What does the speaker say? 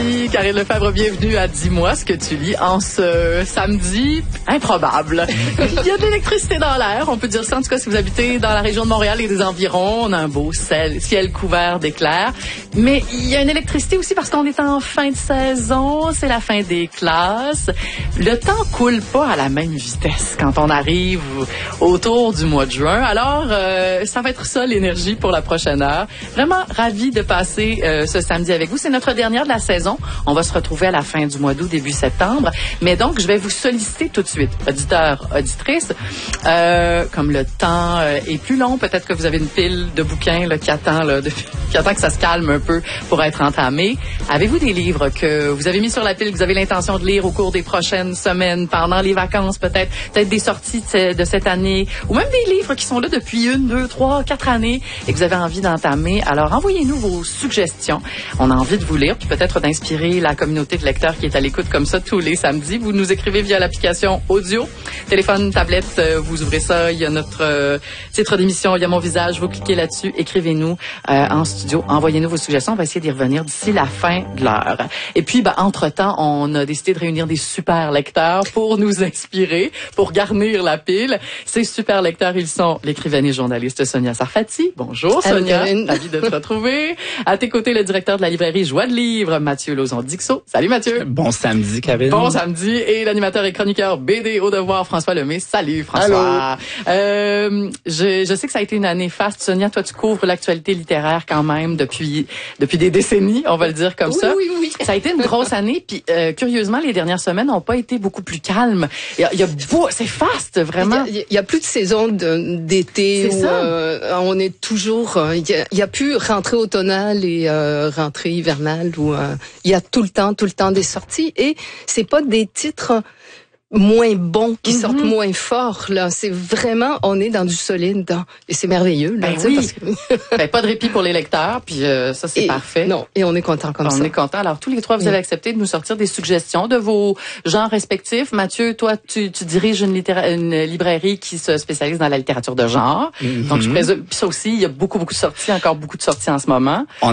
samedi. Karine Lefebvre, bienvenue à Dis-moi ce que tu lis en ce samedi improbable. Il y a de l'électricité dans l'air, on peut dire ça. En tout cas, si vous habitez dans la région de Montréal et des environs, on a un beau ciel couvert d'éclairs. Mais il y a une électricité aussi parce qu'on est en fin de saison, c'est la fin des classes. Le temps coule pas à la même vitesse quand on arrive autour du mois de juin. Alors, ça va être ça l'énergie pour la prochaine heure. Vraiment ravi de passer ce samedi avec vous. C'est notre dernière de la saison. On va se retrouver à la fin du mois d'août, début septembre. Mais donc, je vais vous solliciter tout de suite, auditeurs, auditrices. Comme le temps est plus long, peut-être que vous avez une pile de bouquins là, qui attend que ça se calme un peu pour être entamé. Avez-vous des livres que vous avez mis sur la pile, que vous avez l'intention de lire au cours des prochaines semaines, pendant les vacances peut-être des sorties de cette année, ou même des livres qui sont là depuis 1, 2, 3, 4 années et que vous avez envie d'entamer? Alors, envoyez-nous vos suggestions. On a envie de vous lire, puis peut-être d'inspirer la communauté de lecteurs qui est à l'écoute comme ça tous les samedis. Vous nous écrivez via l'application audio, téléphone, tablette, vous ouvrez ça, il y a notre titre d'émission, il y a mon visage, vous cliquez là-dessus, écrivez-nous en studio, envoyez-nous vos suggestions, on va essayer d'y revenir d'ici la fin de l'heure. Et puis, entre-temps, on a décidé de réunir des super lecteurs pour nous inspirer, pour garnir la pile. Ces super lecteurs, ils sont l'écrivaine et journaliste Sonia Sarfati. Bonjour Sonia, ravi de te retrouver. À tes côtés, le directeur de la librairie Joie de Livre, Mathieu Lauzon-Dixot. Salut Mathieu. Bon samedi, Karine. Bon samedi. Et l'animateur et chroniqueur BD au devoir, François Lemay. Salut François. Allô. Je sais que ça a été une année faste. Sonia, toi, tu couvres l'actualité littéraire quand même depuis des décennies, on va le dire comme ça. Oui. Ça a été une grosse année, puis curieusement, les dernières semaines n'ont pas été beaucoup plus calmes. C'est faste, vraiment. Il y a plus de saison d'été où on est toujours. Il y a plus rentrée automnale et rentrée hivernale où il y a tout le temps des sorties, et c'est pas des titres moins bons qui sortent moins fort, là. C'est vraiment, on est dans du solide, et c'est merveilleux, là. Oui. Parce que... pas de répit pour les lecteurs, puis ça, c'est parfait. Non, et on est content comme ça. On est content. Alors, tous les trois, vous avez accepté de nous sortir des suggestions de vos genres respectifs. Mathieu, toi, tu diriges une librairie qui se spécialise dans la littérature de genre. Donc, je présume, puis ça aussi, il y a beaucoup de sorties, encore beaucoup de sorties en ce moment.